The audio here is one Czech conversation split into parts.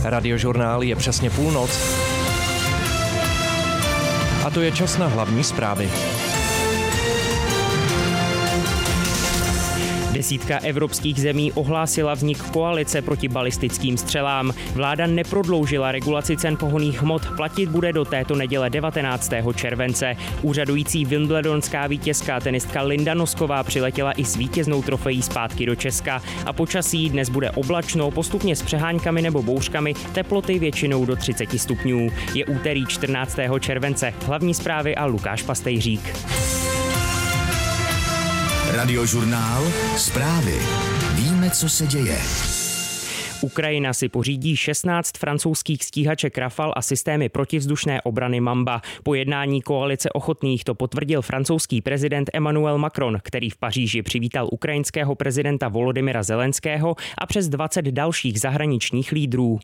Radiožurnál je přesně půlnoc. A to je čas na hlavní zprávy. Desítka evropských zemí ohlásila vznik koalice proti balistickým střelám. Vláda neprodloužila regulaci cen pohonných hmot, platit bude do této neděle 19. července. Úřadující wimbledonská vítězka tenistka Linda Nosková přiletěla i s vítěznou trofejí zpátky do Česka. A počasí dnes bude oblačno, postupně s přeháňkami nebo bouřkami, teploty většinou do 30 stupňů. Je úterý 14. července. Hlavní zprávy a Lukáš Pastejřík. Radiožurnál, zprávy. Víme, co se děje. Ukrajina si pořídí 16 francouzských stíhaček Rafale a systémy protivzdušné obrany Mamba. Po jednání koalice ochotných to potvrdil francouzský prezident Emmanuel Macron, který v Paříži přivítal ukrajinského prezidenta Volodymyra Zelenského a přes 20 dalších zahraničních lídrů.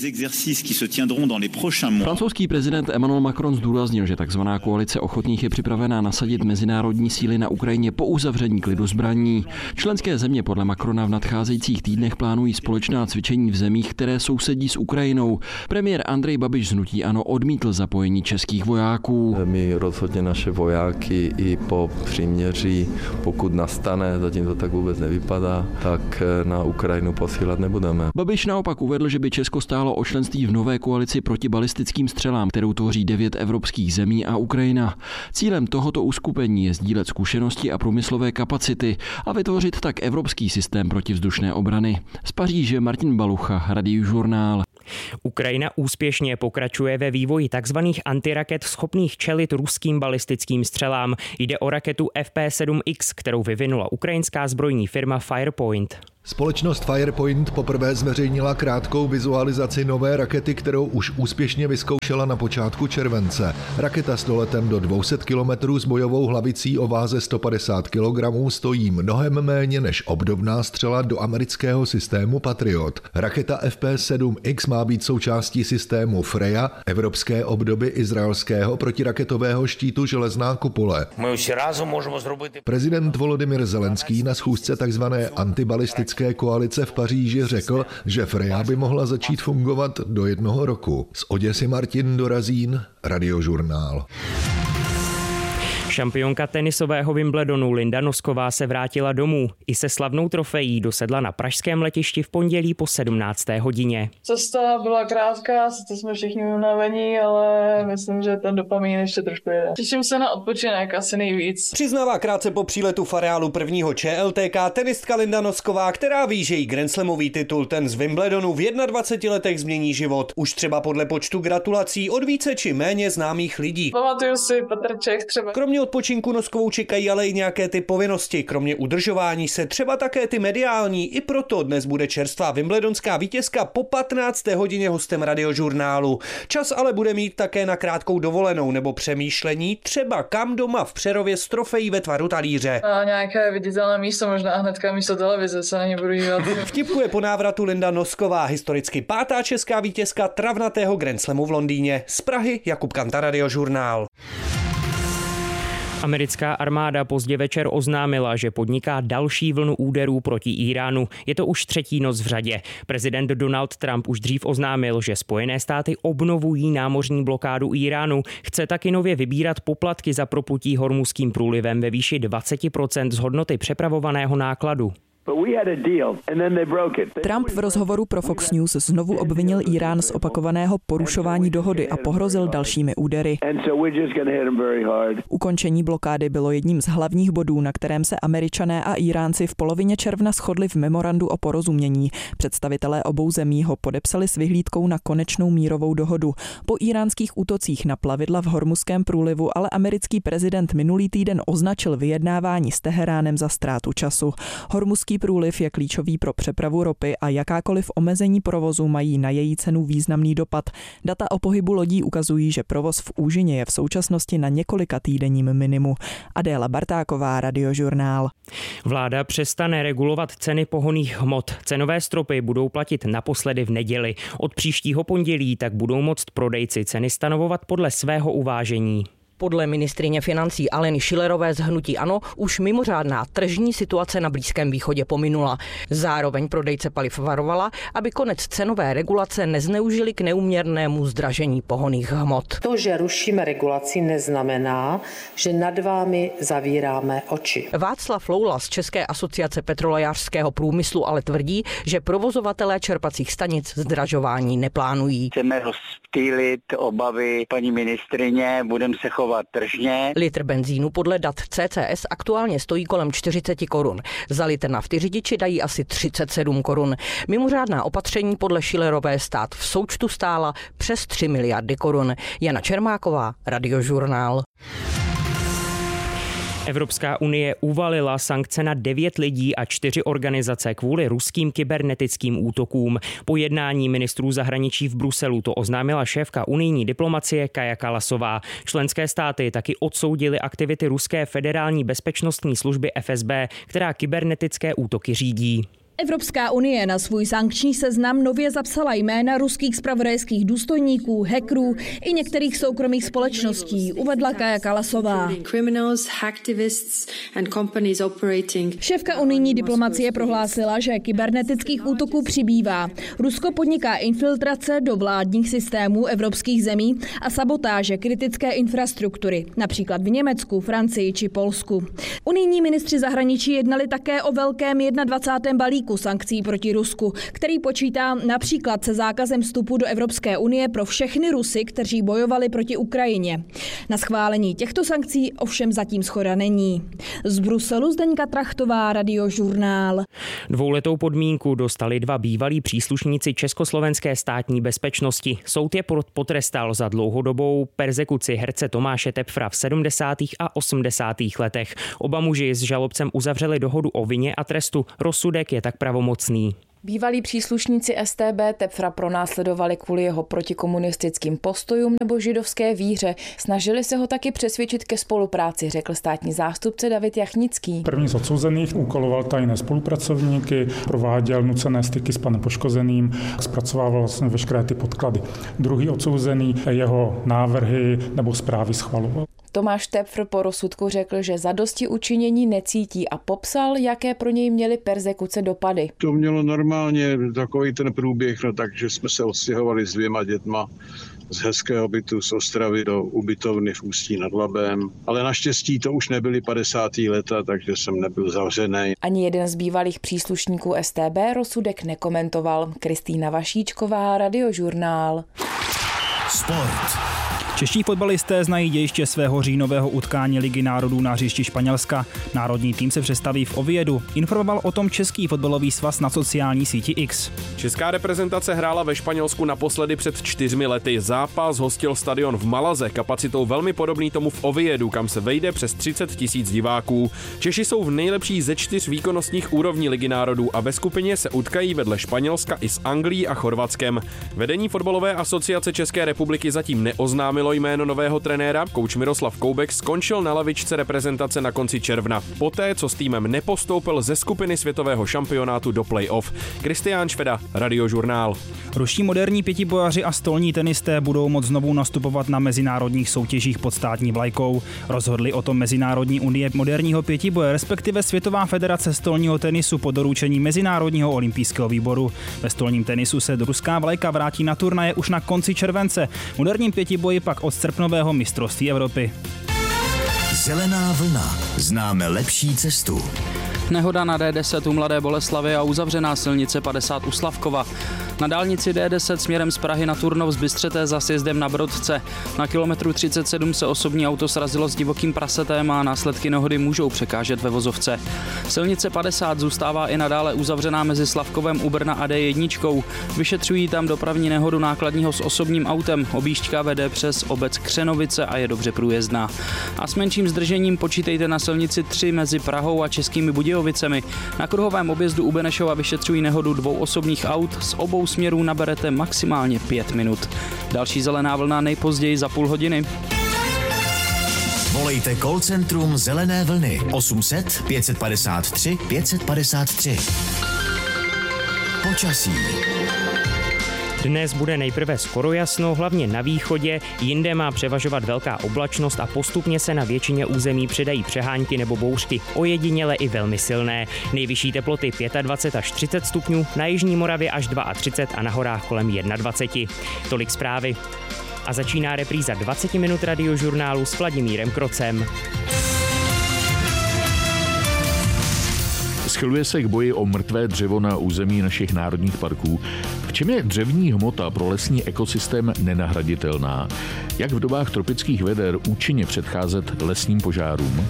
Francouzský prezident Emmanuel Macron zdůraznil, že takzvaná koalice ochotných je připravená nasadit mezinárodní síly na Ukrajině po uzavření klidu zbraní. Členské země podle Macrona v nadcházejících týdnech plánují společná cvičení v zemích, které sousedí s Ukrajinou. Premiér Andrej Babiš z hnutí ANO odmítl zapojení českých vojáků. My rozhodně naše vojáky i po příměří, pokud nastane, zatím to tak vůbec nevypadá, tak na Ukrajinu posílat nebudeme. Babiš naopak uvedl, že by Česko stálo o členství v nové koalici proti balistickým střelám, kterou tvoří 9 evropských zemí a Ukrajina. Cílem tohoto uskupení je sdílet zkušenosti a průmyslové kapacity a vytvořit tak evropský systém protivzdušné obrany. Z Paříže Martin Balucha, Radiožurnál. Ukrajina úspěšně pokračuje ve vývoji tzv. Antiraket schopných čelit ruským balistickým střelám. Jde o raketu FP7X, kterou vyvinula ukrajinská zbrojní firma Firepoint. Společnost Firepoint poprvé zveřejnila krátkou vizualizaci nové rakety, kterou už úspěšně vyzkoušela na počátku července. Raketa s doletem do 200 km s bojovou hlavicí o váze 150 kg stojí mnohem méně než obdobná střela do amerického systému Patriot. Raketa FP7X má být součástí systému Freja, evropské obdoby izraelského protiraketového štítu Železná kupole. Prezident Volodymyr Zelenský na schůzce tzv. Antibalistické koalice v Paříži řekl, že Freja by mohla začít fungovat do 1 roku. Z Oděsy Martin Dorazín, Radiožurnál. Šampionka tenisového Wimbledonu Linda Nosková se vrátila domů. I se slavnou trofejí dosedla na pražském letišti v pondělí po 17. hodině. Cesta byla krátká, sice jsme všichni unavení, ale myslím, že ten dopamin ještě trošku jede. Těším se na odpočinek asi nejvíc. Přiznává krátce po příletu v areálu prvního ČLTK tenistka Linda Nosková, která ví, že jí grandslamový titul ten z Wimbledonu v 21 letech změní život. Už třeba podle počtu gratulací od více či méně známých lidí. Pamatuju si Petrček třeba. Kromě odpočinku Noskovou čekají ale i nějaké ty povinnosti, kromě udržování se třeba také ty mediální, i proto dnes bude čerstvá wimbledonská vítězka po 15. hodině hostem Radiožurnálu. Čas ale bude mít také na krátkou dovolenou nebo přemýšlení, třeba kam doma v Přerově s trofejí ve tvaru talíře. A nějaké viditelné místo, možná hnedka místo televize se na ně budu dívat. Vtipkuje po návratu Linda Nosková, historicky 5. česká vítězka travnatého Grand Slamu v Londýně. Z Prahy Jakub Kanta, Radiožurnál. Americká armáda pozdě večer oznámila, že podniká další vlnu úderů proti Íránu. Je to už 3. noc v řadě. Prezident Donald Trump už dřív oznámil, že Spojené státy obnovují námořní blokádu Íránu. Chce taky nově vybírat poplatky za proplutí Hormuzským průlivem ve výši 20% z hodnoty přepravovaného nákladu. Trump v rozhovoru pro Fox News znovu obvinil Írán z opakovaného porušování dohody a pohrozil dalšími údery. Ukončení blokády bylo jedním z hlavních bodů, na kterém se Američané a Íránci v polovině června shodli v memorandu o porozumění. Představitelé obou zemí ho podepsali s vyhlídkou na konečnou mírovou dohodu. Po íránských útocích na plavidla v Hormuzském průlivu ale americký prezident minulý týden označil vyjednávání s Teheránem za ztrátu času. Hormuzský průliv je klíčový pro přepravu ropy a jakákoliv omezení provozu mají na její cenu významný dopad. Data o pohybu lodí ukazují, že provoz v úžině je v současnosti na několika týdenním minimu. Adéla Bartáková, Radiožurnál. Vláda přestane regulovat ceny pohonných hmot. Cenové stropy budou platit naposledy v neděli. Od příštího pondělí tak budou moct prodejci ceny stanovovat podle svého uvážení. Podle ministryně financí Aleny Schillerové z hnutí ANO už mimořádná tržní situace na Blízkém východě pominula. Zároveň prodejce paliv varovala, aby konec cenové regulace nezneužili k neúměrnému zdražení pohonných hmot. To, že rušíme regulaci, neznamená, že nad vámi zavíráme oči. Václav Loula z České asociace petrolejářského průmyslu ale tvrdí, že provozovatelé čerpacích stanic zdražování neplánují. Chceme rozptýlit obavy paní ministryně, budeme se chovat tržně. Litr benzínu podle dat CCS aktuálně stojí kolem 40 korun. Za litr nafty řidiči dají asi 37 korun. Mimořádná opatření podle Schillerové stát v součtu stála přes 3 miliardy korun. Jana Čermáková, Radiožurnál. Evropská unie uvalila sankce na 9 lidí a 4 organizace kvůli ruským kybernetickým útokům. Po jednání ministrů zahraničí v Bruselu to oznámila šéfka unijní diplomacie Kaja Kallasová. Členské státy taky odsoudily aktivity ruské federální bezpečnostní služby FSB, která kybernetické útoky řídí. Evropská unie na svůj sankční seznam nově zapsala jména ruských zpravodajských důstojníků, hackerů i některých soukromých společností, uvedla Kaja Kallasová. Šéfka unijní diplomacie prohlásila, že kybernetických útoků přibývá. Rusko podniká infiltrace do vládních systémů evropských zemí a sabotáže kritické infrastruktury, například v Německu, Francii či Polsku. Unijní ministři zahraničí jednali také o velkém 21. balíku sankcí proti Rusku, který počítá například se zákazem vstupu do Evropské unie pro všechny Rusy, kteří bojovali proti Ukrajině. Na schválení těchto sankcí ovšem zatím shoda není. Z Bruselu Zdeňka Trachtová, Radiožurnál. 2letou podmínku dostali 2 bývalí příslušníci československé státní bezpečnosti. Soud je potrestal za dlouhodobou perzekuci herce Tomáše Tepfra v 70. a 80. letech. Oba muži s žalobcem uzavřeli dohodu o vině a trestu. Rozsudek je tak pravomocný. Bývalí příslušníci StB Tepfra pronásledovali kvůli jeho protikomunistickým postojům nebo židovské víře. Snažili se ho taky přesvědčit ke spolupráci, řekl státní zástupce David Jachnický. První z odsouzených úkoloval tajné spolupracovníky, prováděl nucené styky s panem poškozeným, zpracovával vlastně veškeré ty podklady. Druhý odsouzený jeho návrhy nebo zprávy schvaloval. Tomáš Tepfr po rozsudku řekl, že zadosti učinění necítí a popsal, jaké pro něj měly perzekuce dopady. To mělo normálně takový ten průběh, takže jsme se odstěhovali s 2 dětma z hezkého bytu z Ostravy do ubytovny v Ústí nad Labem. Ale naštěstí to už nebyly 50. leta, takže jsem nebyl zavřený. Ani jeden z bývalých příslušníků StB rozsudek nekomentoval. Kristýna Vašíčková, Radiožurnál. Sport. Čeští fotbalisté znají dějiště svého říjnového utkání Ligy národů na hřišti Španělska. Národní tým se představí v Oviedu. Informoval o tom Český fotbalový svaz na sociální síti X. Česká reprezentace hrála ve Španělsku naposledy před 4 lety. Zápas hostil stadion v Malaze, kapacitou velmi podobný tomu v Oviedu, kam se vejde přes 30 000 diváků. Češi jsou v nejlepší ze 4 výkonnostních úrovní Ligy národů a ve skupině se utkají vedle Španělska i s Anglií a Chorvatskem. Vedení fotbalové asociace České republiky zatím neoznámilo jméno nového trenéra. Kouč Miroslav Koubek skončil na lavičce reprezentace na konci června. Poté, co s týmem nepostoupil ze skupiny světového šampionátu do play-off. Kristián Šveda, Radiožurnál. Ruští moderní pětibojaři a stolní tenisté budou moct znovu nastupovat na mezinárodních soutěžích pod státní vlajkou. Rozhodli o tom Mezinárodní unie moderního pětiboje, respektive Světová federace stolního tenisu po doručení Mezinárodního olympijského výboru. Ve stolním tenisu se ruská vlajka vrátí na turnaje už na konci července. V moderním pětiboji pak od srpnového mistrovství Evropy. Zelená vlna. Známe lepší cestu. Nehoda na D10 u Mladé Boleslavi a uzavřená silnice 50 u Slavkova. Na dálnici D10 směrem z Prahy na Turnov zbystřeté za sjezdem na Brodce. Na kilometru 37 se osobní auto srazilo s divokým prasetem a následky nehody můžou překážet ve vozovce. Silnice 50 zůstává i nadále uzavřená mezi Slavkovem u Brna a D1. Vyšetřují tam dopravní nehodu nákladního s osobním autem. Objížďka vede přes obec Křenovice a je dobře průjezdná. A s menším zdržením počítejte na silnici 3 mezi Prahou a Českými Budějovicemi. Na kruhovém objezdu u Benešova vyšetřují nehodu 2 osobních aut. Z obou směrů naberete maximálně 5 minut. Další zelená vlna nejpozději za půl hodiny. Volejte call centrum Zelené vlny 800 553 553. Počasí. Dnes bude nejprve skoro jasno, hlavně na východě, jinde má převažovat velká oblačnost a postupně se na většině území přidají přehánky nebo bouřky, ojediněle i velmi silné. Nejvyšší teploty 25 až 30 stupňů, na jižní Moravě až 32 a na horách kolem 21. Tolik zprávy. A začíná repríza 20 minut radiožurnálu s Vladimírem Krocem. Schyluje se k boji o mrtvé dřevo na území našich národních parků. V čem je dřevní hmota pro lesní ekosystém nenahraditelná? Jak v dobách tropických veder účinně předcházet lesním požárům?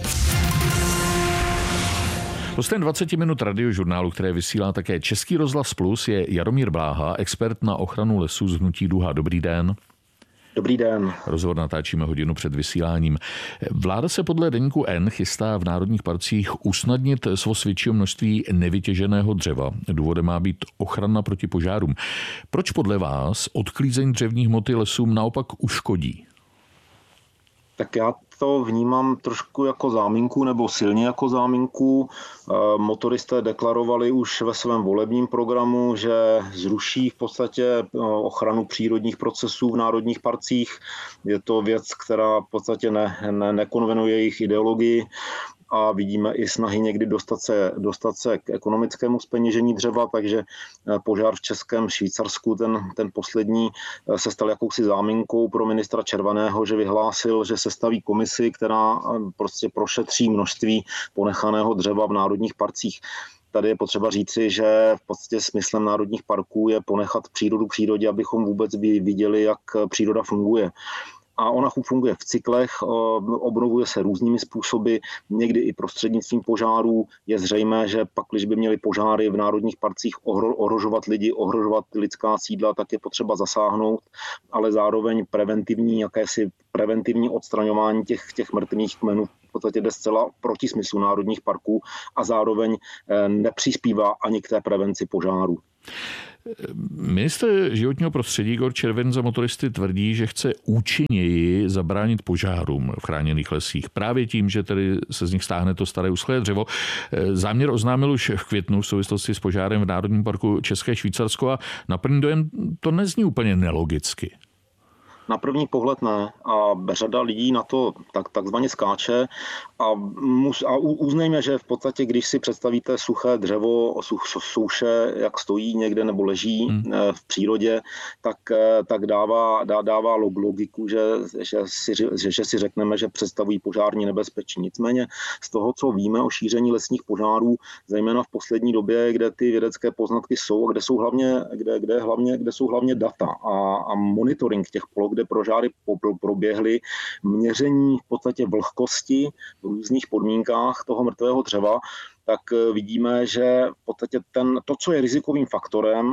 Hostem 20 minut radiožurnálu, které vysílá také Český rozhlas Plus, je Jaromír Bláha, expert na ochranu lesů z hnutí Duha. Dobrý den. Dobrý den. Rozhovor natáčíme hodinu před vysíláním. Vláda se podle deníku N chystá v národních parcích usnadnit svoz většího množství nevytěženého dřeva. Důvodem má být ochrana proti požárům. Proč podle vás odklízení dřevní hmoty lesům naopak uškodí? Tak já to vnímám trošku jako záminku nebo silně jako záminku. Motoristé deklarovali už ve svém volebním programu, že zruší v podstatě ochranu přírodních procesů v národních parcích. Je to věc, která v podstatě nekonvenuje jejich ideologii. A vidíme i snahy někdy dostat se k ekonomickému zpeněžení dřeva, takže požár v Českém Švýcarsku, ten poslední, se stal jakousi záminkou pro ministra Červeného, že vyhlásil, že sestaví komisi, která prostě prošetří množství ponechaného dřeva v národních parcích. Tady je potřeba říci, že v podstatě smyslem národních parků je ponechat přírodu přírodě, abychom vůbec viděli, jak příroda funguje. A ona funguje v cyklech, obnovuje se různými způsoby, někdy i prostřednictvím požárů. Je zřejmé, že pak, když by měly požáry v národních parcích ohrožovat lidi, ohrožovat lidská sídla, tak je potřeba zasáhnout, ale zároveň preventivní odstraňování těch mrtvých kmenů v podstatě jde zcela proti smyslu národních parků a zároveň nepřispívá ani k té prevenci požáru. Ministr životního prostředí Igor Červen za motoristy tvrdí, že chce účinněji zabránit požárům v chráněných lesích. Právě tím, že tedy se z nich stáhne to staré uschlé dřevo. Záměr oznámil už v květnu v souvislosti s požárem v Národním parku České Švýcarsko a na první dojem to nezní úplně nelogicky. Na první pohled ne a řada lidí na to takzvaně skáče a uznejme, že v podstatě, když si představíte suché dřevo, souše, jak stojí někde nebo leží v přírodě, tak dává logiku, že si řekneme, že představují požární nebezpečí. Nicméně z toho, co víme o šíření lesních požárů, zejména v poslední době, kde ty vědecké poznatky jsou a kde jsou hlavně data a monitoring těch poloh, kde požáry proběhly, měření v podstatě vlhkosti v různých podmínkách toho mrtvého dřeva, tak vidíme, že v podstatě to, co je rizikovým faktorem,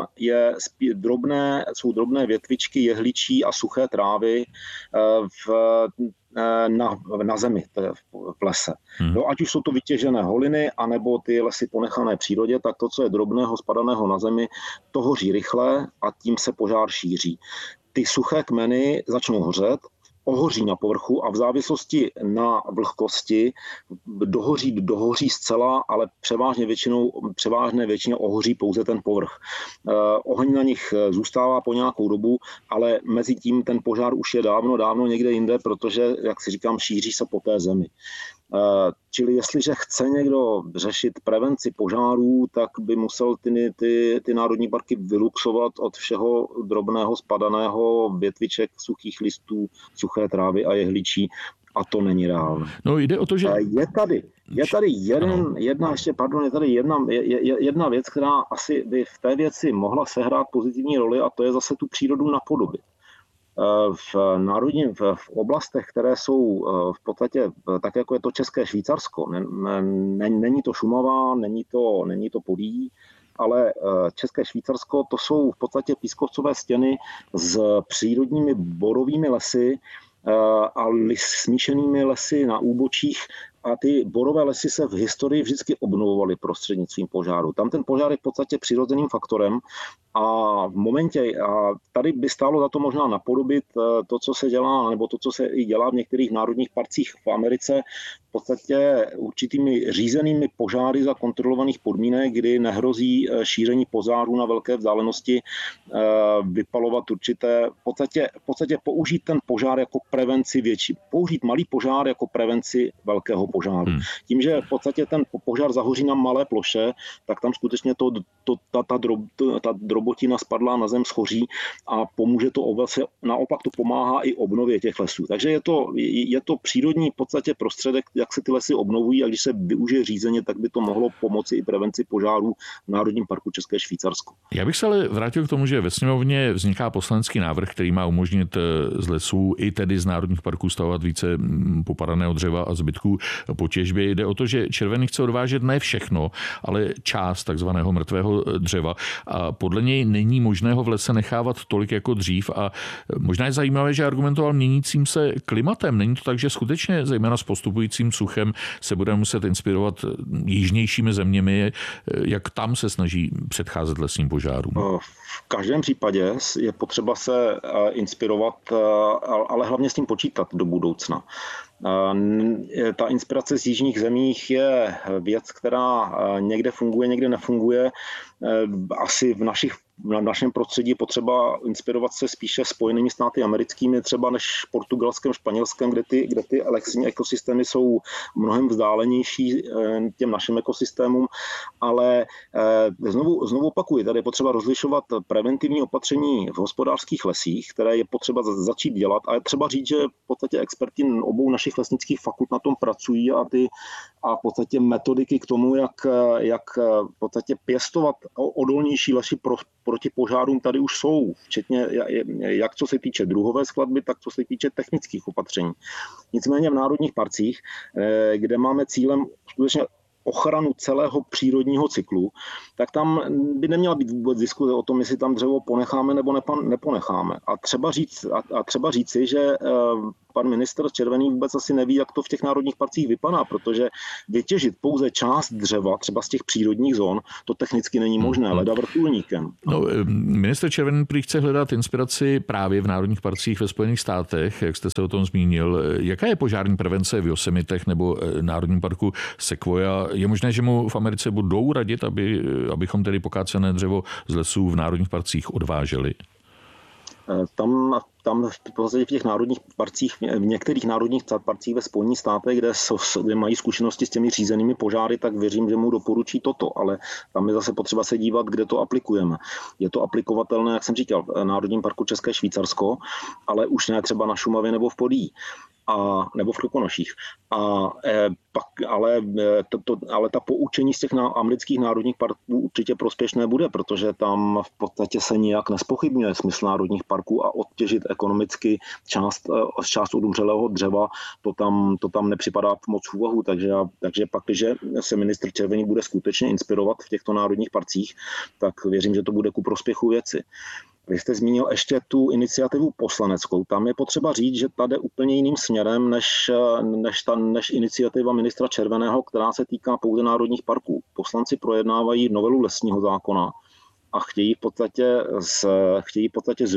jsou drobné větvičky jehličí a suché trávy na zemi, v lese. No, ať už jsou to vytěžené holiny, anebo ty lesy ponechané přírodě, tak to, co je drobného, spadaného na zemi, to hoří rychle a tím se požár šíří. Ty suché kmeny začnou hořet, ohoří na povrchu a v závislosti na vlhkosti dohoří zcela, ale převážné většině ohoří pouze ten povrch. Oheň na nich zůstává po nějakou dobu, ale mezi tím ten požár už je dávno někde jinde, protože, jak si říkám, šíří se po té zemi. Čili jestliže chce někdo řešit prevenci požárů, tak by musel ty národní parky vyluxovat od všeho drobného spadaného větviček, suchých listů, suché trávy a jehličí. A to není reálné. No, jde o to, že... Je tady jedna věc, která asi by v té věci mohla sehrát pozitivní roli, a to je zase tu přírodu napodobit. V oblastech, které jsou v podstatě tak, jako je to České Švýcarsko, není to Šumava, není to Podyjí, ale České Švýcarsko, to jsou v podstatě pískovcové stěny s přírodními borovými lesy a smíšenými lesy na úbočích. A ty borové lesy se v historii vždycky obnovovaly prostřednictvím požáru. Tam ten požár je v podstatě přirozeným faktorem A v momentě, a tady by stálo za to možná napodobit to, co se dělá, nebo to, co se i dělá v některých národních parcích v Americe, v podstatě určitými řízenými požáry za kontrolovaných podmínek, kdy nehrozí šíření požáru na velké vzdálenosti, vypalovat určité, v podstatě použít ten požár jako prevenci použít malý požár jako prevenci velkého požáru. Tím, že v podstatě ten požár zahoří na malé ploše, tak tam skutečně ta drobotina spadlá na zem, schoří a pomůže to naopak to pomáhá i obnově těch lesů. Takže je to přírodní v podstatě prostředek, jak se ty lesy obnovují, a když se využije řízeně, tak by to mohlo pomoci i prevenci požárů v Národním parku České Švýcarsko. Já bych se ale vrátil k tomu, že ve sněmovně vzniká poslanecký návrh, který má umožnit z lesů i tedy z národních parků stavovat více popadaného dřeva a zbytků po těžbě. Jde o to, že Červený chce odvážet ne všechno, ale část takzvaného mrtvého dřeva. A podle něj není možné ho v lese nechávat tolik jako dřív. A možná je zajímavé, že argumentoval měnícím se klimatem. Není to tak, že skutečně zejména s postupujícím suchem se budeme muset inspirovat jižnějšími zeměmi, jak tam se snaží předcházet lesním požárům? V každém případě je potřeba se inspirovat, ale hlavně s tím počítat do budoucna. Ta inspirace z jižních zemích je věc, která někde funguje, někde nefunguje. Asi v našem prostředí je potřeba inspirovat se spíše Spojenými státy americkými, třeba než Portugalskem, Španělskem, kde ty lesní ekosystémy jsou mnohem vzdálenější těm našim ekosystémům, ale znovu opakuji, tady je potřeba rozlišovat preventivní opatření v hospodářských lesích, které je potřeba začít dělat, a je třeba říct, že v podstatě experti obou našich lesnických fakult na tom pracují a v podstatě metodiky k tomu, jak v podstatě pěstovat odolnější lesy proti požárům tady už jsou, včetně jak co se týče druhové skladby, tak co se týče technických opatření. Nicméně v národních parcích, kde máme cílem skutečně ochranu celého přírodního cyklu, tak tam by neměla být vůbec diskuze o tom, jestli tam dřevo ponecháme nebo neponecháme. A třeba říci, že pan ministr Červený vůbec asi neví, jak to v těch národních parcích vypadá, protože vytěžit pouze část dřeva, třeba z těch přírodních zón, to technicky není možné, leda vrtulníkem. No, ministr Červený prý chce hledat inspiraci právě v národních parcích ve Spojených státech, jak jste se o tom zmínil. Jaká je požární prevence v Yosemitech nebo Národním parku Sequoia? Je možné, že mu v Americe budou radit, abychom tedy pokácené dřevo z lesů v národních parcích odváželi? Tam v podstatě v těch národních parcích, v některých národních parcích ve Spojených státech, kde mají zkušenosti s těmi řízenými požáry, tak věřím, že mu doporučí toto, ale tam je zase potřeba se dívat, kde to aplikujeme. Je to aplikovatelné, jak jsem říkal, v Národním parku České Švýcarsko, ale už ne třeba na Šumavě nebo v Podyjí. Nebo v Krkonoších. Ale ta poučení z těch amerických národních parků určitě prospěšné bude, protože tam v podstatě se nijak nespochybňuje smysl národních parků a odtěžit ekonomicky část odumřelého dřeva, to tam nepřipadá moc v úvahu, takže pak, když se ministr Červený bude skutečně inspirovat v těchto národních parcích, tak věřím, že to bude ku prospěchu věci. Vy jste zmínil ještě tu iniciativu poslaneckou. Tam je potřeba říct, že ta jde úplně jiným směrem než iniciativa ministra Červeného, která se týká pouze národních parků. Poslanci projednávají novelu lesního zákona a chtějí v podstatě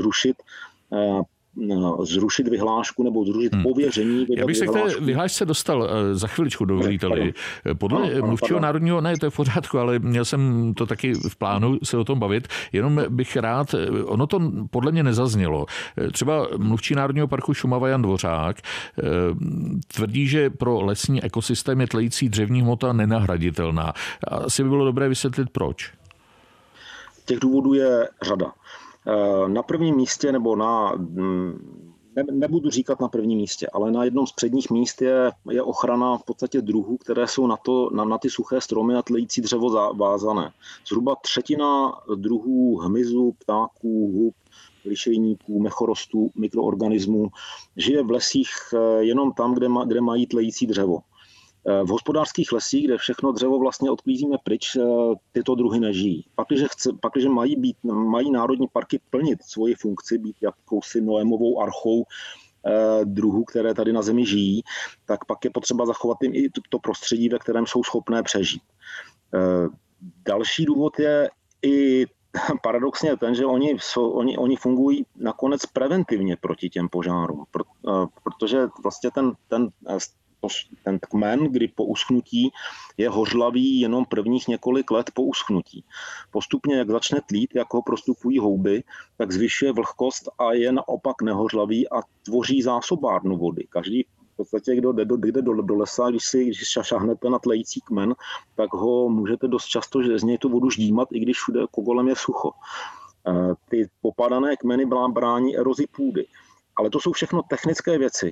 zrušit vyhlášku nebo zrušit pověření. Já bych se k té vyhlášce dostal za chviličku, dovolíte-li. Podle mluvčího národního, ne, to je v pořádku, ale měl jsem to taky v plánu se o tom bavit, jenom bych rád, ono to podle mě nezaznělo. Třeba mluvčí Národního parku Šumava Jan Dvořák tvrdí, že pro lesní ekosystém je tlející dřevní hmota nenahraditelná. Asi by bylo dobré vysvětlit, proč. Těch důvodů je řada. Na prvním místě, nebo nebudu říkat na prvním místě, ale na jednom z předních míst je ochrana v podstatě druhů, které jsou na ty suché stromy a tlející dřevo vázané. Zhruba třetina druhů hmyzu, ptáků, hub, lišejníků, mechorostů, mikroorganismů žije v lesích jenom tam, kde mají tlející dřevo. V hospodářských lesích, kde všechno dřevo vlastně odklízíme pryč, tyto druhy nežijí. Pakliže mají národní parky plnit svoji funkci, být jakousi Noémovou archou druhů, které tady na zemi žijí, tak pak je potřeba zachovat jim i to prostředí, ve kterém jsou schopné přežít. Další důvod je i paradoxně je ten, že oni fungují nakonec preventivně proti těm požárům, protože vlastně ten kmen, kdy po uschnutí je hořlavý jenom prvních několik let po uschnutí. Postupně, jak začne tlít, jak ho prostupují houby, tak zvyšuje vlhkost a je naopak nehořlavý a tvoří zásobárnu vody. Každý v podstatě, kdo jde do lesa, když šáhnete na tlející kmen, tak ho můžete dost často z něj tu vodu ždímat, i když všude kolem je sucho. Ty popadané kmeny brání erozi půdy. Ale to jsou všechno technické věci,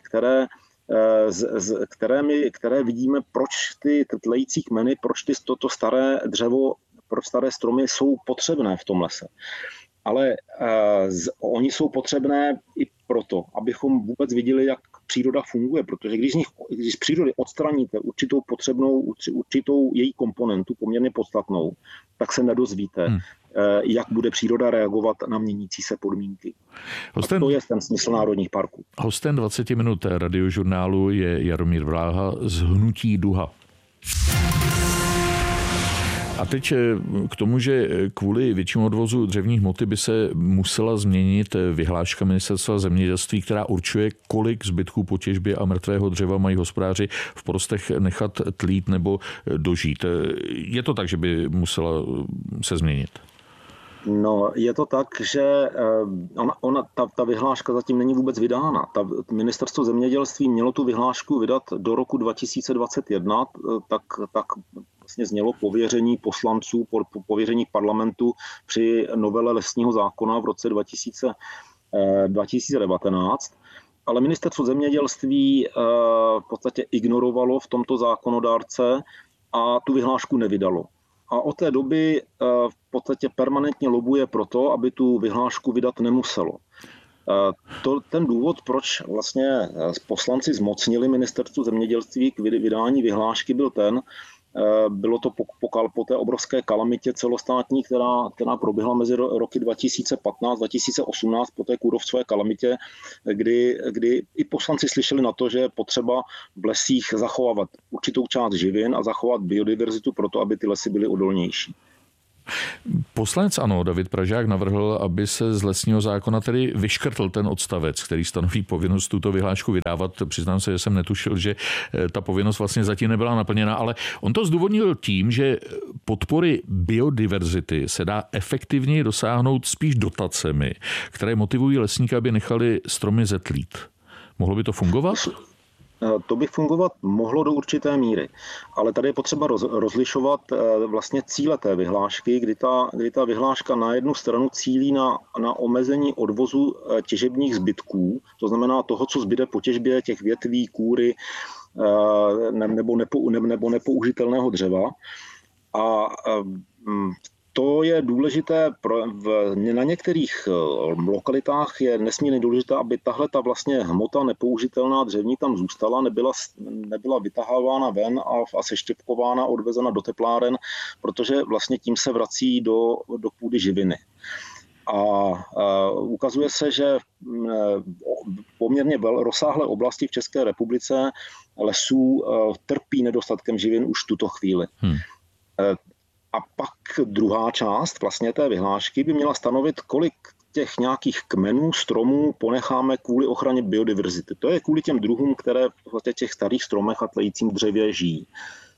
které vidíme, proč ty tlející kmeny, proč toto staré dřevo, proč staré stromy jsou potřebné v tom lese. Ale oni jsou potřebné i proto, abychom vůbec viděli, jak příroda funguje, protože když z přírody odstraníte určitou její komponentu, poměrně podstatnou, tak se nedozvíte, jak bude příroda reagovat na měnící se podmínky. To je ten smysl národních parků. Hostem 20 minut Radiožurnálu je Jaromír Vláha z hnutí Duha. A teď k tomu, že kvůli většímu odvozu dřevní hmoty by se musela změnit vyhláška Ministerstva zemědělství, která určuje, kolik zbytků po těžbě a mrtvého dřeva mají hospodáři v porostech nechat tlít nebo dožít. Je to tak, že by musela se změnit? No, je to tak, že ta vyhláška zatím není vůbec vydána. Ministerstvo zemědělství mělo tu vyhlášku vydat do roku 2021, tak vlastně znělo pověření poslanců, pověření parlamentu při novele lesního zákona v roce 2019. Ale ministerstvo zemědělství v podstatě ignorovalo v tomto zákonodárce a tu vyhlášku nevydalo. A od té doby v podstatě permanentně lobuje proto, aby tu vyhlášku vydat nemuselo. Ten důvod, proč vlastně poslanci zmocnili ministerstvu zemědělství k vydání vyhlášky, byl bylo to po té obrovské kalamitě celostátní, která proběhla mezi roky 2015-2018 po té kůrovcové kalamitě, kdy i poslanci slyšeli na to, že je potřeba v lesích zachovávat určitou část živin a zachovat biodiverzitu proto, aby ty lesy byly odolnější. Poslanec ANO David Pražák navrhl, aby se z lesního zákona tedy vyškrtl ten odstavec, který stanoví povinnost tuto vyhlášku vydávat. Přiznám se, že jsem netušil, že ta povinnost vlastně zatím nebyla naplněna, ale on to zdůvodnil tím, že podpory biodiverzity se dá efektivněji dosáhnout spíš dotacemi, které motivují lesníky, aby nechali stromy zetlít. Mohlo by to fungovat? To by fungovat mohlo do určité míry, ale tady je potřeba rozlišovat vlastně cíle té vyhlášky, kdy ta vyhláška na jednu stranu cílí na omezení odvozu těžebních zbytků, to znamená toho, co zbyde po těžbě těch větví, kůry nebo nepoužitelného dřeva. A to je důležité, na některých lokalitách je nesmírně důležité, aby tahle ta vlastně hmota nepoužitelná dřevní tam zůstala, nebyla vytahována ven a seštěpkována, odvezena do tepláren, protože vlastně tím se vrací do půdy živiny. A ukazuje se, že poměrně rozsáhlé oblasti v České republice lesů trpí nedostatkem živin už v tuto chvíli. A pak druhá část vlastně té vyhlášky by měla stanovit, kolik těch nějakých kmenů, stromů ponecháme kvůli ochraně biodiverzity. To je kvůli těm druhům, které v těch starých stromech a tlejícím dřevě žijí.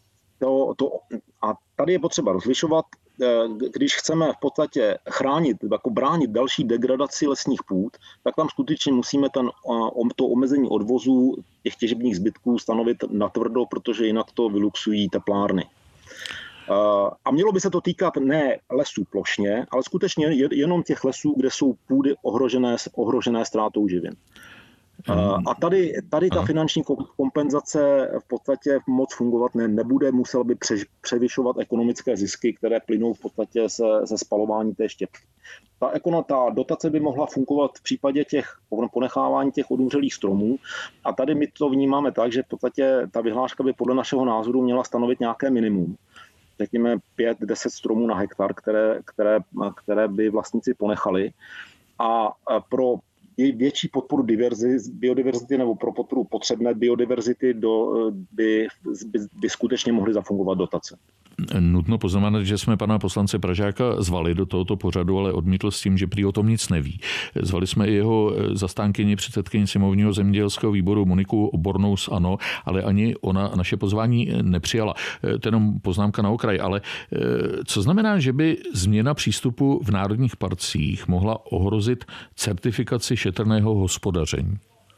A tady je potřeba rozlišovat, když chceme v podstatě bránit další degradaci lesních půd, tak tam skutečně musíme to omezení odvozu těch těžebních zbytků stanovit natvrdo, protože jinak to vyluxují teplárny. A mělo by se to týkat ne lesů plošně, ale skutečně jenom těch lesů, kde jsou půdy ohrožené ztrátou živin. A tady ta finanční kompenzace v podstatě moc fungovat nebude, musel by převyšovat ekonomické zisky, které plynou v podstatě ze spalování té štěpky. Ta dotace by mohla fungovat v případě těch ponechávání těch odumřelých stromů a tady my to vnímáme tak, že v podstatě ta vyhláška by podle našeho názoru měla stanovit nějaké minimum. Řekněme 5-10 stromů na hektar, které by vlastníci ponechali. A pro větší podporu biodiverzity nebo pro podporu potřebné biodiverzity by skutečně mohly zafungovat dotace. nutno poznamenat, že jsme pana poslance Pražáka zvali do tohoto pořadu, ale odmítl s tím, že prý o tom nic neví. Zvali jsme i jeho zastánkyni, předsedkyni sněmovního zemědělského výboru Moniku Obornou z ANO, ale ani ona naše pozvání nepřijala. To je jenom poznámka na okraj, ale co znamená, že by změna přístupu v národních parcích mohla ohrozit certifikaci šetrného hospodaření?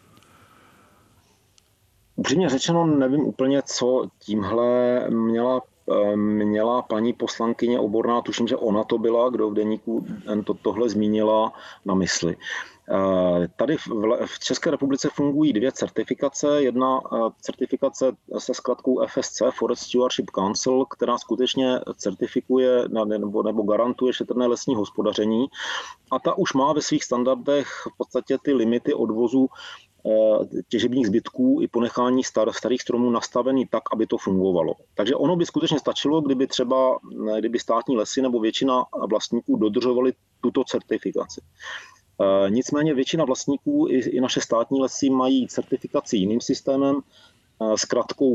Upřímně řečeno, nevím úplně, co tímhle měla paní poslankyně Oborná, tuším, že ona to byla, kdo v deníku tohle zmínila, na mysli. Tady v České republice fungují dvě certifikace. Jedna certifikace se zkratkou FSC, Forest Stewardship Council, která skutečně certifikuje nebo garantuje šetrné lesní hospodaření. A ta už má ve svých standardech v podstatě ty limity odvozu těžebních zbytků i ponechání starých stromů nastavený tak, aby to fungovalo. Takže ono by skutečně stačilo, kdyby státní lesy nebo většina vlastníků dodržovali tuto certifikaci. Nicméně většina vlastníků i naše státní lesy mají certifikaci jiným systémem, zkratkou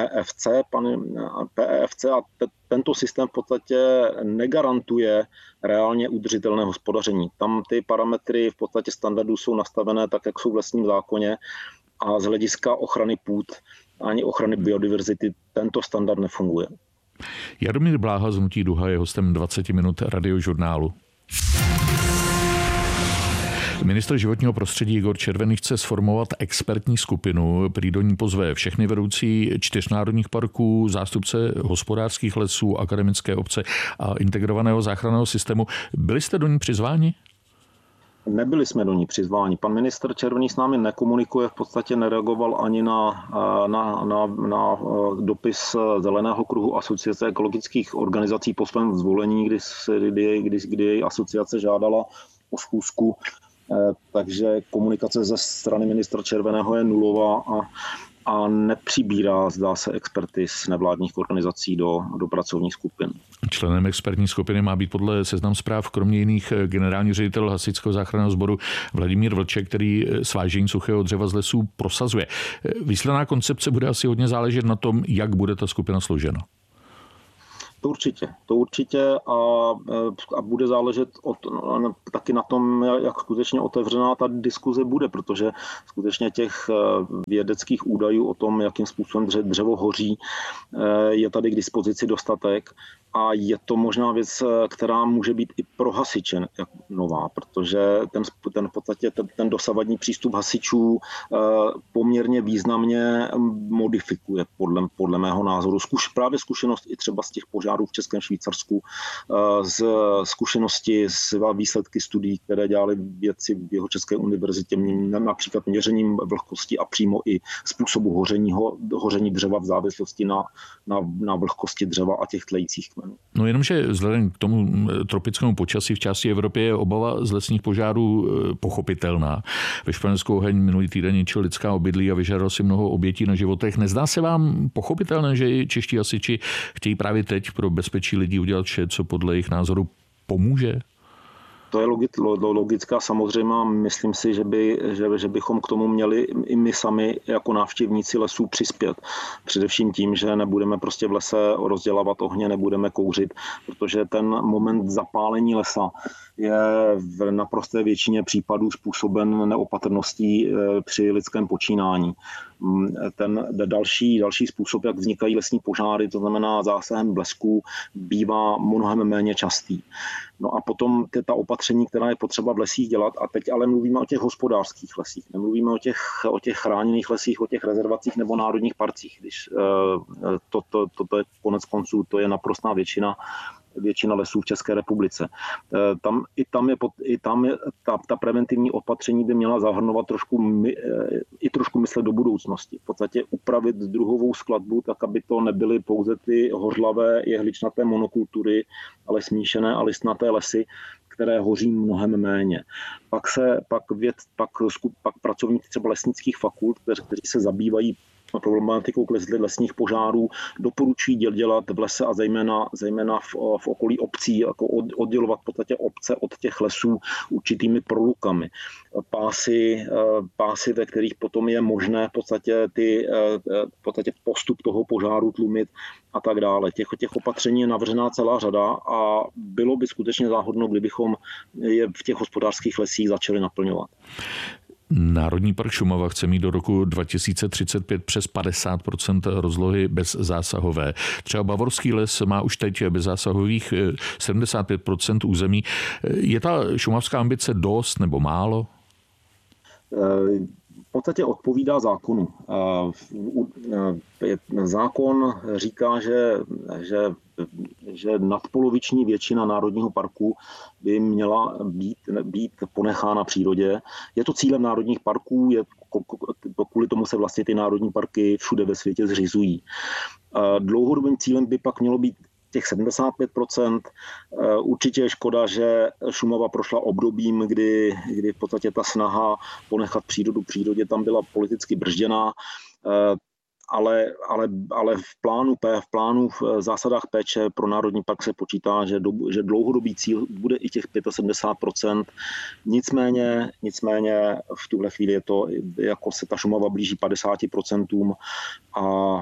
PEFC a tento systém v podstatě negarantuje reálně udržitelné hospodaření. Tam ty parametry v podstatě standardů jsou nastavené tak, jak jsou v lesním zákoně a z hlediska ochrany půd ani ochrany biodiverzity tento standard nefunguje. Jaromír Bláha z Hnutí Duha je hostem 20 minut Radiožurnálu. Ministr životního prostředí Igor Červený chce sformovat expertní skupinu, prý do ní pozve všechny vedoucí 4 národních parků, zástupce hospodářských lesů, akademické obce a integrovaného záchranného systému. Byli jste do ní přizváni? Nebyli jsme do ní přizváni. Pan ministr Červený s námi nekomunikuje, v podstatě nereagoval ani na dopis Zeleného kruhu Asociace ekologických organizací po svém zvolení, kdy jej asociace žádala o schůzku. Takže komunikace ze strany ministra Červeného je nulová a nepřibírá, zdá se, experty z nevládních organizací do pracovních skupin. Členem expertní skupiny má být podle Seznam Zpráv kromě jiných generální ředitel Hasičského záchranného sboru Vladimír Vlček, který svážení suchého dřeva z lesů prosazuje. Výsledná koncepce bude asi hodně záležet na tom, jak bude ta skupina složena. To určitě a bude záležet taky na tom, jak skutečně otevřená ta diskuze bude, protože skutečně těch vědeckých údajů o tom, jakým způsobem dřevo hoří, je tady k dispozici dostatek a je to možná věc, která může být i pro hasiče nová, protože v podstatě ten dosavadní přístup hasičů poměrně významně modifikuje podle mého názoru. Právě zkušenost i třeba z těch požárů v Českém Švýcarsku, z zkušenosti z výsledky studií, které dělali vědci v Jihočeské univerzitě, například měřením vlhkosti a přímo i způsobu hoření dřeva v závislosti na vlhkosti dřeva a těch tlejících kmenů. No jenomže vzhledem k tomu tropickému počasí v části Evropy je obava z lesních požárů pochopitelná. Ve Španělsku oheň minulý týden ničil lidská obydlí a vyžádal si mnoho obětí na životech. Nezdá se vám pochopitelné, že i čeští hasiči chtějí právě teď pro bezpečí lidí udělat vše, co podle jejich názoru pomůže? To je logická samozřejmá. Myslím si, že bychom k tomu měli i my sami jako návštěvníci lesů přispět. Především tím, že nebudeme prostě v lese rozdělávat ohně, nebudeme kouřit, protože ten moment zapálení lesa je v naprosté většině případů způsoben neopatrností při lidském počínání. Ten další způsob, jak vznikají lesní požáry, to znamená zásahem blesku, bývá mnohem méně častý. No a potom ta opatření, která je potřeba v lesích dělat, a teď ale mluvíme o těch hospodářských lesích, nemluvíme o těch chráněných lesích, o těch rezervacích nebo národních parcích, když to je konec konců, to je naprostá většina lesů v České republice. Tam ta preventivní opatření by měla zahrnovat trošku myslet do budoucnosti. V podstatě upravit druhovou skladbu tak, aby to nebyly pouze ty hořlavé jehličnaté monokultury, ale smíšené a listnaté lesy, které hoří mnohem méně. Pak pracovníci třeba lesnických fakult, kteří se zabývají problematikou lesních požárů doporučují dělat v lese a zejména v okolí obcí, jako oddělovat v podstatě obce od těch lesů určitými prolukami. Pásy, ve kterých potom je možné v podstatě postup toho požáru tlumit a tak dále. Těch opatření je navržená celá řada a bylo by skutečně záhodno, kdybychom je v těch hospodářských lesích začali naplňovat. Národní park Šumava chce mít do roku 2035 přes 50% rozlohy bezzásahové. Třeba Bavorský les má už teď bezzásahových 75% území. Je ta šumavská ambice dost nebo málo? V podstatě odpovídá zákonu. Zákon říká, že nadpoloviční většina národního parku by měla být ponechána přírodě. Je to cílem národních parků, kvůli tomu se vlastně ty národní parky všude ve světě zřizují. Dlouhodobým cílem by pak mělo být těch 75%. Určitě je škoda, že Šumava prošla obdobím, kdy v podstatě ta snaha ponechat přírodu přírodě tam byla politicky bržděná, ale v plánu v zásadách péče pro národní park se počítá, že dlouhodobý cíl bude i těch 75%. Nicméně v tuhle chvíli je to, jako se ta Šumava blíží 50% a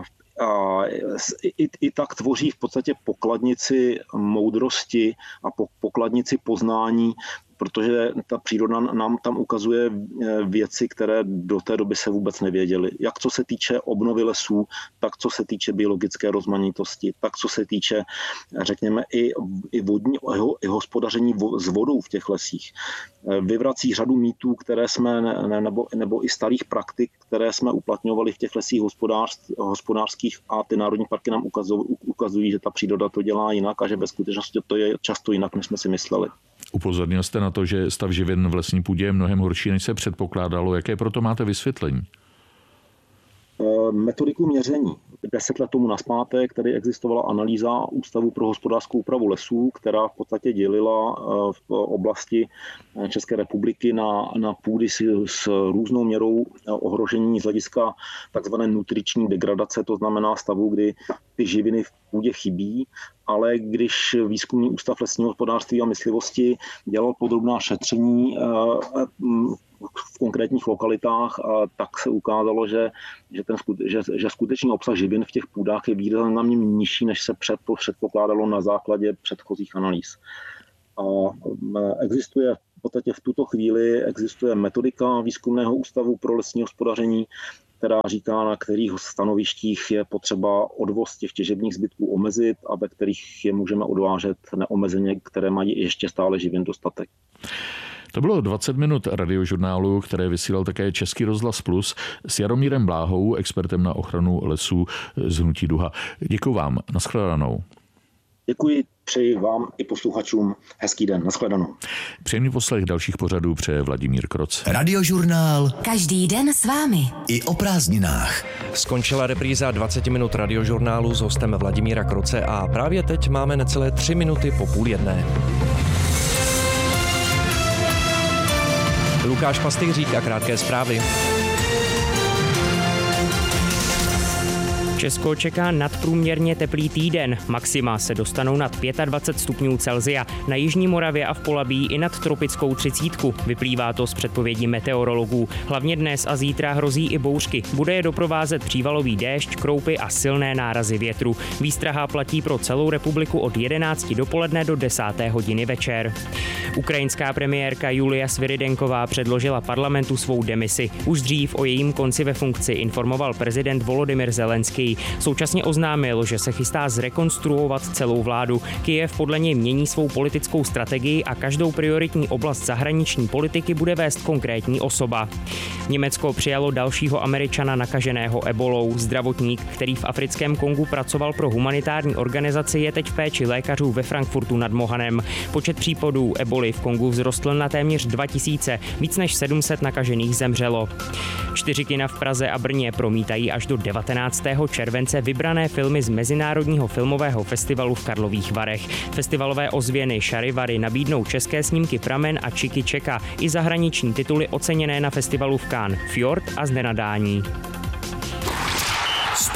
i tak tvoří v podstatě pokladnici moudrosti a pokladnici poznání, protože ta příroda nám tam ukazuje věci, které do té doby se vůbec nevěděly. Jak co se týče obnovy lesů, tak co se týče biologické rozmanitosti, tak co se týče, řekněme, i hospodaření s vodou v těch lesích. Vyvrací řadu mýtů, které jsme, nebo i starých praktik, které jsme uplatňovali v těch lesích hospodářských a ty národní parky nám ukazují, že ta příroda to dělá jinak a že ve skutečnosti to je často jinak, než jsme si mysleli. Upozornil jste na to, že stav živin v lesní půdě je mnohem horší, než se předpokládalo. Jaké proto máte vysvětlení? Metodiku měření. 10 let tomu nazpátek tady existovala analýza Ústavu pro hospodářskou úpravu lesů, která v podstatě dělila v oblasti České republiky na půdy s různou měrou ohrožení z hlediska takzvané nutriční degradace, to znamená stavu, kdy ty živiny v půdě chybí, ale když Výzkumný ústav lesního hospodářství a myslivosti dělal podrobná šetření v konkrétních lokalitách, tak se ukázalo, že skutečný obsah živin v těch půdách je výrazně nižší, než se předpokládalo na základě předchozích analýz. A existuje v podstatě v tuto chvíli metodika Výzkumného ústavu pro lesní hospodaření, která říká, na kterých stanovištích je potřeba odvoz těch těžebních zbytků omezit a ve kterých je můžeme odvážet neomezeně, které mají ještě stále živin dostatek. To bylo 20 minut radiožurnálu, které vysílal také Český rozhlas Plus s Jaromírem Bláhou, expertem na ochranu lesů z Hnutí Duha. Děkuji vám. Nashledanou. Děkuji, přeji vám i posluchačům hezký den. Nashledanou. Příjemný poslech dalších pořadů přeje Vladimír Kroc. Radiožurnál. Každý den s vámi. I o prázdninách. Skončila repríza 20 minut radiožurnálu s hostem Vladimíra Kroce a právě teď máme necelé 3 minuty po 12:30. Lukáš Pastýřík a krátké zprávy. Česko čeká nadprůměrně teplý týden. Maxima se dostanou nad 25 stupňů Celsia. Na jižní Moravě a v Polabí i nad tropickou 30. Vyplývá to z předpovědí meteorologů. Hlavně dnes a zítra hrozí i bouřky. Bude je doprovázet přívalový déšť, kroupy a silné nárazy větru. Výstraha platí pro celou republiku od 11 dopoledne do 10. hodiny večer. Ukrajinská premiérka Julia Sviridenková předložila parlamentu svou demisi. Už dřív o jejím konci ve funkci informoval prezident Volodymyr Zelenský. Současně oznámil, že se chystá zrekonstruovat celou vládu. Kyjev podle něj mění svou politickou strategii a každou prioritní oblast zahraniční politiky bude vést konkrétní osoba. Německo přijalo dalšího Američana nakaženého ebolou. Zdravotník, který v africkém Kongu pracoval pro humanitární organizaci, je teď v péči lékařů ve Frankfurtu nad Mohanem. Počet případů eboly v Kongu vzrostl na téměř 2000, víc než 700 nakažených zemřelo. 4 kina v Praze a Brně promítají až do 19. července vybrané filmy z Mezinárodního filmového festivalu v Karlových Varech. Festivalové ozvěny Šarivary nabídnou české snímky Pramen a Čiky Čeka i zahraniční tituly oceněné na festivalu v Cannes, Fjord a Z nenadání.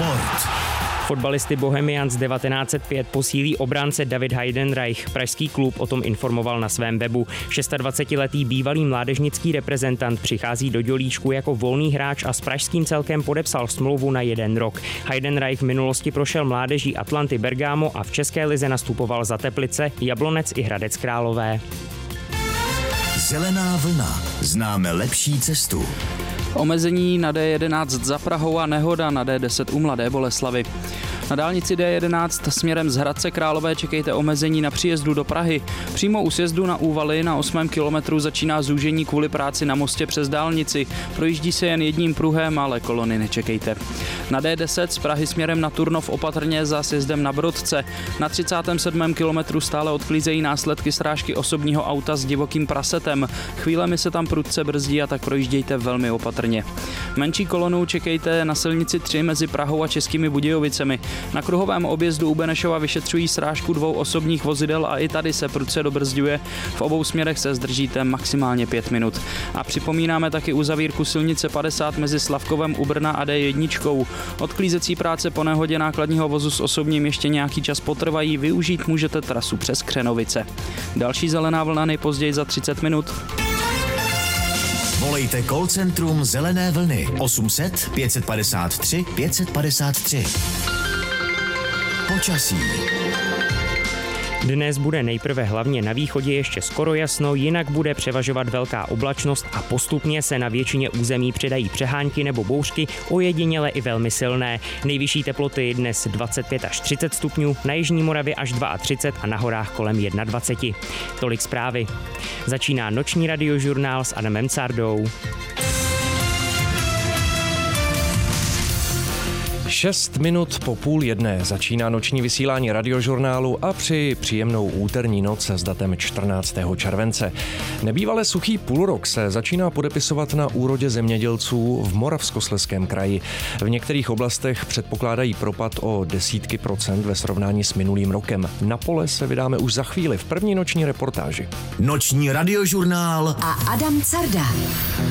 Sport. Fotbalisty Bohemians 1905 posílí obránce David Heidenreich. Pražský klub o tom informoval na svém webu. 26letý bývalý mládežnický reprezentant přichází do Dělíčku jako volný hráč a s pražským celkem podepsal smlouvu na 1 rok. Heidenreich v minulosti prošel mládeží Atlanty Bergamo a v české lize nastupoval za Teplice, Jablonec i Hradec Králové. Zelená vlna. Známe lepší cestu. Omezení na D11 za Prahou a nehoda na D10 u Mladé Boleslavi. Na dálnici D11 směrem z Hradce Králové čekejte omezení na příjezdu do Prahy. Přímo u sjezdu na Úvaly na 8. kilometru začíná zúžení kvůli práci na mostě přes dálnici. Projíždí se jen jedním pruhem, ale kolony nečekejte. Na D10 z Prahy směrem na Turnov opatrně za sjezdem na Brodce. Na 37. kilometru stále odklízejí následky srážky osobního auta s divokým prasetem. Chvílemi se tam prudce brzdí a tak projíždějte velmi opatrně. Menší kolonu čekejte na silnici 3 mezi Prahou a Českými Budějovicemi. Na kruhovém objezdu u Benešova vyšetřují srážku 2 osobních vozidel a i tady se prudce dobrzďuje. V obou směrech se zdržíte maximálně 5 minut. A připomínáme taky uzavírku silnice 50 mezi Slavkovem u Brna a D1. Odklízecí práce po nehodě nákladního vozu s osobním ještě nějaký čas potrvají, využít můžete trasu přes Křenovice. Další zelená vlna nejpozději za 30 minut. Volejte call centrum Zelené vlny 800 553 553. Počasí. Dnes bude nejprve hlavně na východě ještě skoro jasno, jinak bude převažovat velká oblačnost a postupně se na většině území přidají přehánky nebo bouřky, ojediněle i velmi silné. Nejvyšší teploty dnes 25 až 30 stupňů, na jižní Moravě až 32 a na horách kolem 21. Tolik zprávy. Začíná noční radiožurnál s Adamem Cardou. 6 minut po 12:30 začíná noční vysílání radiožurnálu a přeji příjemnou úterní noc s datem 14. července. Nebývalé suchý půlrok se začíná podepisovat na úrodě zemědělců v Moravskoslezském kraji. V některých oblastech předpokládají propad o desítky procent ve srovnání s minulým rokem. Na pole se vydáme už za chvíli v první noční reportáži. Noční radiožurnál a Adam Carda.